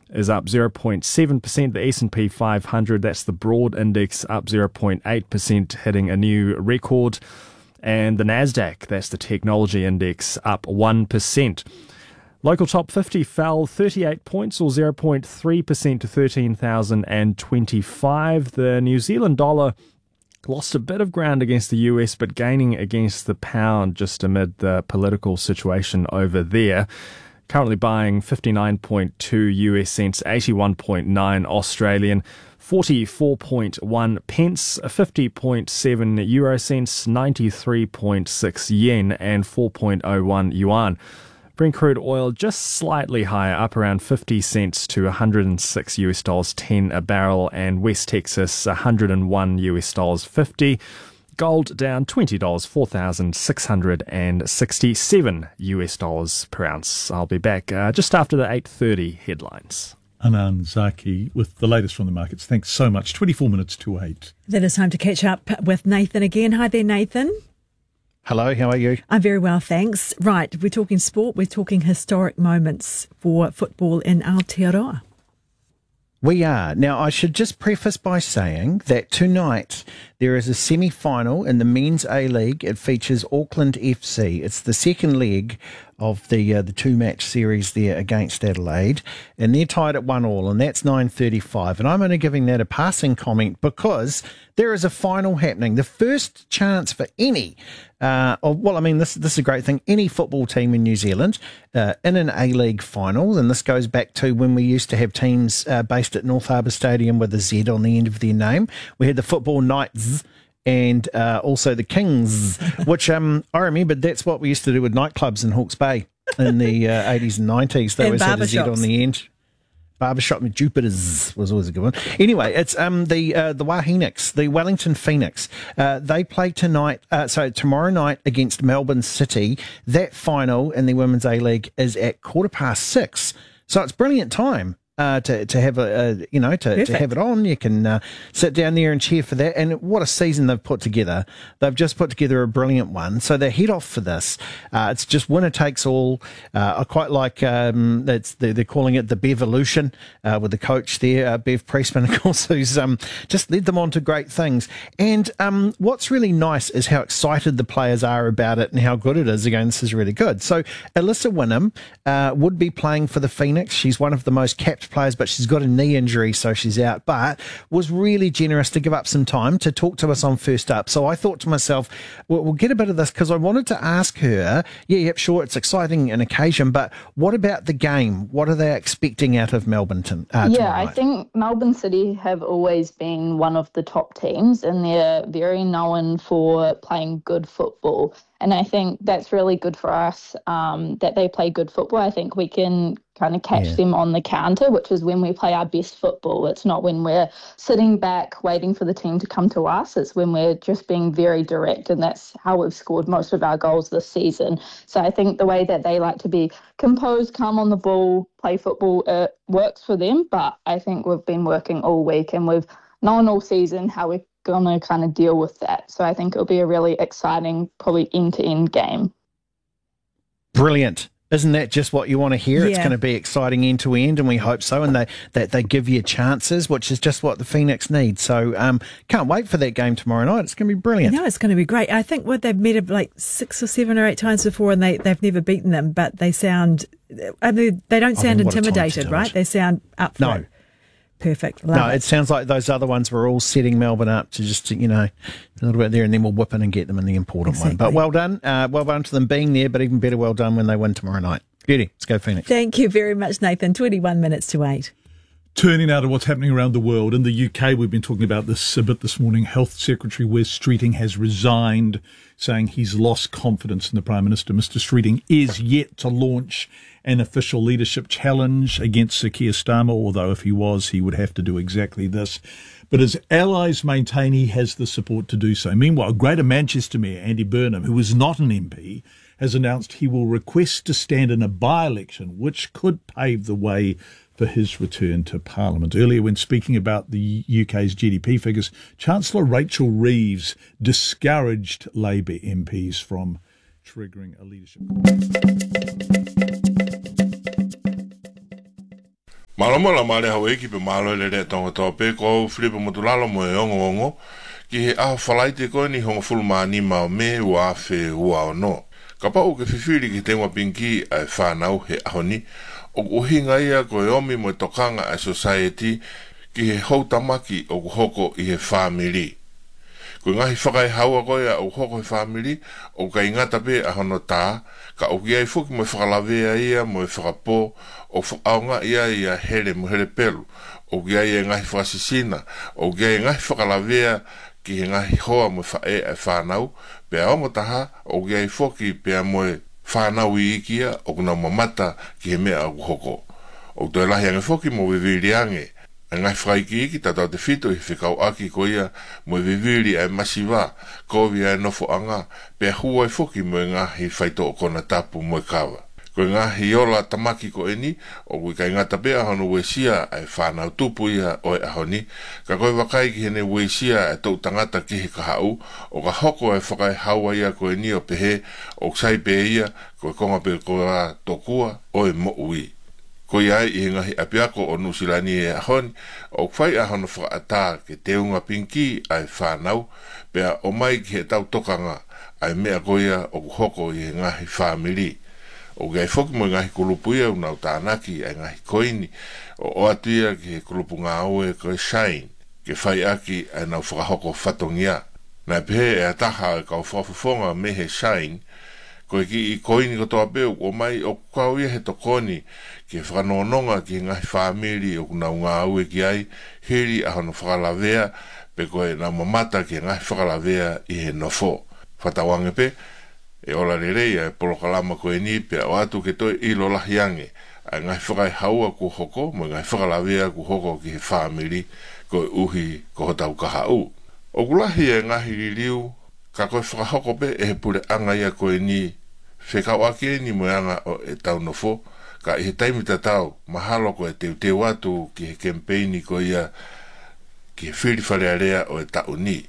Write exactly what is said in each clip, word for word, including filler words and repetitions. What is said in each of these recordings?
is up zero point seven percent. The S and P five hundred, that's the broad index, up zero point eight percent, hitting a new record. And the Nasdaq, that's the technology index, up one percent. Local top fifty fell thirty-eight points or zero point three percent to thirteen thousand twenty-five. The New Zealand dollar lost a bit of ground against the U S, but gaining against the pound just amid the political situation over there. Currently buying fifty-nine point two U S cents, eighty-one point nine Australian, forty-four point one pence, fifty point seven euro cents, ninety-three point six yen, and four point oh one yuan. Brent crude oil just slightly higher, up around fifty cents to one hundred six U S dollars ten a barrel, and West Texas one hundred one U S dollars fifty. Gold down twenty dollars, four thousand six hundred sixty-seven U S dollars per ounce. I'll be back uh, just after the eight thirty headlines. Anand Zaki with the latest from the markets. Thanks so much. twenty-four minutes to eight. Then it's time to catch up with Nathan again. Hi there, Nathan. Hello, how are you? I'm very well, thanks. Right, we're talking sport, we're talking historic moments for football in Aotearoa. We are. Now, I should just preface by saying that tonight there is a semi-final in the Men's A-League. It features Auckland F C. It's the second leg of the uh, the two-match series there against Adelaide, and they're tied at one all, and that's nine thirty-five. And I'm only giving that a passing comment because there is a final happening. The first chance for any, uh, or, well, I mean, this, this is a great thing, any football team in New Zealand uh, in an A-League final, and this goes back to when we used to have teams uh, based at North Harbour Stadium with a Z on the end of their name. We had the Football Knights and uh, also the Kings, which um, I remember that's what we used to do with nightclubs in Hawke's Bay in the uh, eighties and nineties. They always had a Z on the end. Barbershop with Jupiter's was always a good one. Anyway, it's um the uh, the Waheniks, the Wellington Phoenix. Uh, they play tonight, uh, so tomorrow night against Melbourne City. That final in the Women's A-League is at quarter past six. So it's brilliant time. Uh, to to have a, a you know to, to have it on, you can uh, sit down there and cheer for that. And what a season they've put together! They've just put together a brilliant one. So they head off for this. Uh, it's just winner takes all. Uh, I quite like um, that's they're, they're calling it the Bevolution uh, with the coach there, uh, Bev Priestman, of course, who's um, just led them on to great things. And um, what's really nice is how excited the players are about it and how good it is. Again, this is really good. So Alyssa Wynnum uh, would be playing for the Phoenix. She's one of the most capped players, but she's got a knee injury, so she's out, but was really generous to give up some time to talk to us on First Up. So I thought to myself, well, we'll get a bit of this because I wanted to ask her, yeah, yep, sure, it's exciting an occasion, but what about the game? What are they expecting out of Melbourne to, uh, Yeah, I think Melbourne City have always been one of the top teams, and they're very known for playing good football. And I think that's really good for us, um, that they play good football. I think we can kind of catch yeah. them on the counter, which is when we play our best football. It's not when we're sitting back waiting for the team to come to us. It's when we're just being very direct, and that's how we've scored most of our goals this season. So I think the way that they like to be composed, calm on the ball, play football, it works for them. But I think we've been working all week, and we've known all season how we're going to kind of deal with that. So I think it'll be a really exciting, probably end-to-end game. Brilliant. Isn't that just what you want to hear? Yeah. It's going to be exciting end to end, and we hope so. And they that they give you chances, which is just what the Phoenix need. So um, can't wait for that game tomorrow night. It's going to be brilliant. No, it's going to be great. I think what they've met it like six or seven or eight times before, and they they've never beaten them. But they sound, I mean, they don't sound I mean, intimidated, right? They sound up for no. it. Perfect. Love no, it. it sounds like those other ones were all setting Melbourne up to just, you know, a little bit there, and then we'll whip in and get them in the important Exactly. one. But well done. Uh, well done to them being there, but even better well done when they win tomorrow night. Beauty. Let's go Phoenix. Thank you very much, Nathan. twenty-one minutes to eight. Turning now to what's happening around the world. In the U K, we've been talking about this a bit this morning. Health Secretary Wes Streeting has resigned, saying he's lost confidence in the Prime Minister. Mister Streeting is yet to launch an official leadership challenge against Sir Keir Starmer, although if he was, he would have to do exactly this. But his allies maintain he has the support to do so. Meanwhile, Greater Manchester Mayor Andy Burnham, who is not an M P, has announced he will request to stand in a by-election, which could pave the way for his return to Parliament. Earlier, when speaking about the U K's G D P figures, Chancellor Rachel Reeves discouraged Labour M Ps from triggering a leadership. Malamo la male hawe ki pe malo le le tonga tope ko flipa motulalo mo e ongo ongo ki he aho whalaite koe ni honga fulmani mao me ua fe ua o no. Ka pau ke whiwhiri ki tengwa pinki ai whanau he ahoni o uhinga ia koe omi mo tokanga a society ki he houtamaki o hoko i he family. Koe ngahi whakai haua koe a o hoko he family o ka ingata pe a hono tā ka o ki ai fuki mo whakalawea ia mo e whakapo o whaaunga ia ia here mo here pelu o ki ai e ngahi whasisina o ki ai ngahi whakalawea ki he ngahi hoa mo whae e whanau pe a ongo taha o ki ai fuki pe a mo e whanau i ikia o kuna mamata ki he mea o hoko o toi lahi ange fuki mo viviri ange ngai whaiki iki tatau te whito i whikau aki ko ia mo viviri ai masiwa kovi ai nofo anga pe hua i fuki mo ngahi whaito o kona tapu mo kawa. Ko ngahi ola tamaki ko eni o kui kai ngata pea hono wesia ai whanau tupu ia o e ahoni ka koe wakai ki hene wesia e tau tangata ki he kahau o ka hoko ai whakai haua ia ko eni o pehe o ksai pe ia ko e konga pe ko a tokua o e mo ui. Ko iai i ngahi apiako o nusilani e ahoni, o kwhai ahono whakaata ke teunga pinki ai whanau, pea o mai ki he tau tokanga ai mea koia o hoko i ngahi family. O gai whoki mo ngahi kulupuia unau tānaki ai ngahi koini, o oatia ki he kulupu ngā oe koe shine, ke whai aki ai nau whakahoko whatongia. Nai pehe e ataha e kau whafufonga me he shine, ko ki i koini ko toa peu o mai o kau ia he tokoni ke whanononga ki ngahi whamiri o kuna unga aue ki ai heri a hono whakalawea pe koe na mamata ki ngahi whakalawea i he nofo whatawange pe e ola re rei e polokalama koe ni pe o atu ke toi ilo lahiange a ngahi whakai haua ku hoko mo ngahi whakalawea ku hoko ki he whamiri koe uhi ko hotau kaha u o kulahi e ngahi riu ka koe whakahoko pe e he pure anga ia koe ni whekau ake ni mo anga o e tau nofo ka i he taimita tau mahalo koe teu teu atu ki he campaigni ko ia ki he whiri wharearea o e tau ni.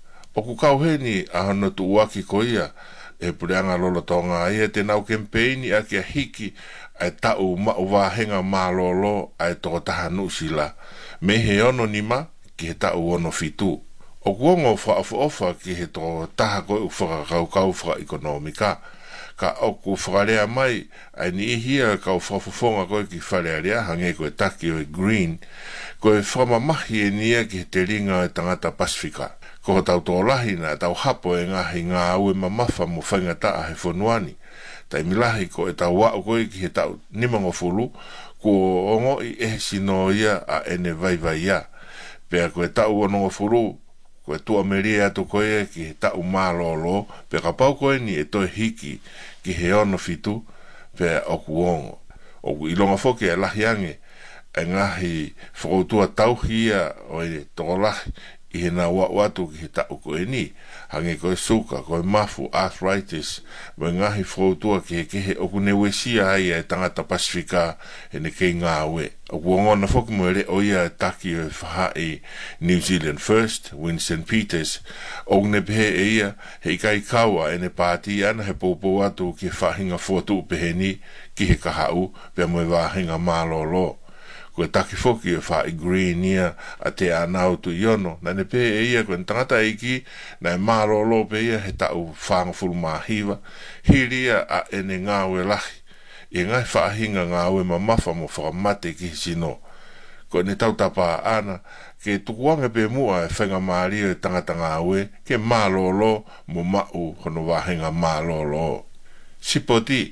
O ku kau he ni a hono tu uaki ko ia e he pure anga lolo tonga ia te nau campaigni a ki a hiki a e tau mau wahenga malolo a e toko taha nusila me he ono nima ki he tau ono fitu. O kuongo whaafu ofa ki he tō taha koe u whakakau kau whaka ekonomika. Ka o ku whakarea mai, ai ni ihia kau whafufonga koe ki wharearea, hange koe taki o e green, koe whamamahi e nia ki he te ringa e tangata Pasifika. Ko ho tau tō lahi na tau hapo e ngahi ngā aue mamafa mo whaingata a he whanuani. Tai milahi ko e tau wao koe ki he tau nimango fulu, ko ongo i e sino ia a ene vai vai ia. Pea koe tau onongo fulu, koe tua meria atu koe ki he tau mālolo, pe ka pau koe ni e toi hiki ki he ono fitu, pe o kuongo. O ku ilonga foke e lahiange, e ngahi whakoutua tauhia o e toko lahi, i he nā watu ki he tau koe ni, hange koe suka, koe mafu, arthritis, mo ngahi whakoutua ki he kehe o kune wesia ai e tangata Pasifika e ne kei ngā ue. O kuongona foki mo ere o ia taki o whahai New Zealand First, Winston Peters, o kune pehe e ia, he ikai kaua e ne pāti ana he pōpō atu ki he whahinga fōtu pehe ni ki he kahau, pia mo e wāhinga mālolo. Koe taki foki e wha i green ia a te anau tu iono. Nā ne pē e ia koe tangata eiki, nā e mārolo pe ia he tau whangafuru māhiwa. Hiria a ene ngāwe lahi. I ngai whaahinga ngāwe mamafa mo whakamate ki sino. Koe ne tau tapa ana, ke tukuange pe mua e whenga māria e tangata ngāwe, ke mārolo mo mau hono wahenga mārolo. Sipoti,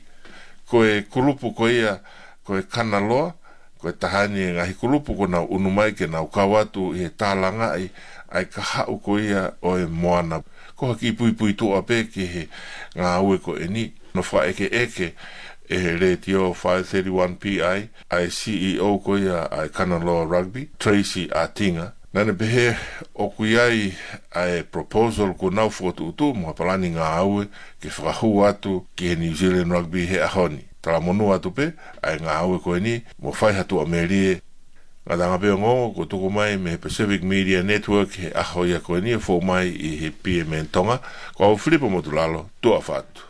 koe kulupu ko ia, koe kanaloa, koe tahani e ngahi kulupu ko nau unumai ke nau kawatu i he tālanga ai ai ka hau ko ia o e moana. Ko haki pui pui tua pe ki he ngā ue ko e ni. No wha eke eke e he Retio five thirty-one P I ai C E O ko ia ai Kanaloa Rugby, Tracy Atinga. Nane pehe o kuiai ai proposal ko nau whotu utu mua palani ngā aue ke whakahu atu ki he New Zealand Rugby he ahoni. Tala monu atu pe, ai ngā aue koe ni, mo whai hatu Amerie. Ngā tanga peo ngongo, ko tuku mai me Pacific Media Network he aho ia koe ni, e fō mai i he P M N Tonga, ko au Filipa Motulalo, tua whatu.